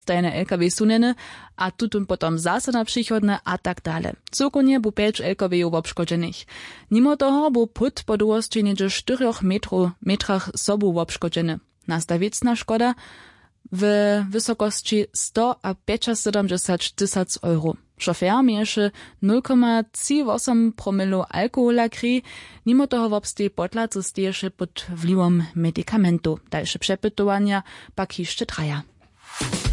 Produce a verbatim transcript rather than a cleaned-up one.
dostajne L K W suneny, a tutun potom zase na przychodne a tak dale. Cokonie bu pięć L K W-ów obszkodzenych. Mimo toho bu put po długości niedzie czterech metrów, metrach sobu obszkodzeny. Nastawicna szkoda w wysokości sto siedemdziesiąt tysięcy euro. Szofer mieszy nul przecinek osiem promilo alkohola kri, mimo toho wobstej potlacy steješe pod wpływem medykamentu. Dalsze przepytowania pak jeszcze traja.